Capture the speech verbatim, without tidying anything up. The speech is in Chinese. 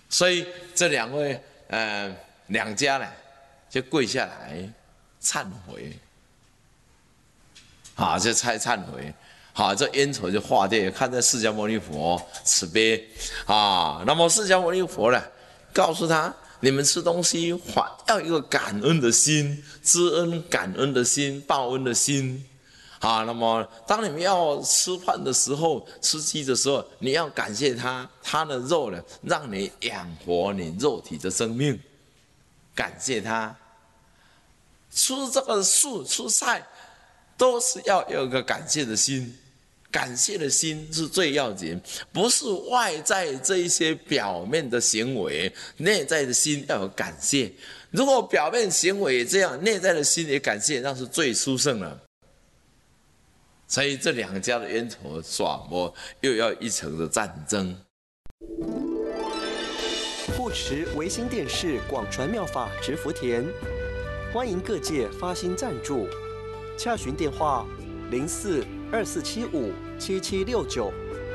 所以这两位呃两家呢，就跪下来忏悔，啊，就才忏悔，好，这冤仇就化掉。看在释迦牟尼佛慈悲啊，那么释迦牟尼佛呢，告诉他。你们吃东西还要一个感恩的心，知恩感恩的心，报恩的心，啊，那么当你们要吃饭的时候，吃鸡的时候，你要感谢他，他的肉呢，让你养活你肉体的生命，感谢他。吃这个素吃菜，都是要有一个感谢的心。感谢的心是最要紧，不是外在这一些表面的行为，内在的心要有感谢。如果表面行为也这样，内在的心也感谢，那是最殊胜了。所以这两家的冤仇耍磨，又要一场的战争。 护持维新电视广传妙法植福田，欢迎各界发心赞助，洽询电话零四二四七五七七六九